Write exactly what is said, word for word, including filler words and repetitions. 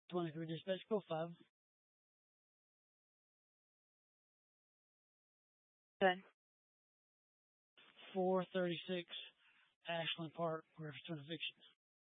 twenty-three dispatch code five. Good. four thirty-six Ashland Park, reference to an eviction.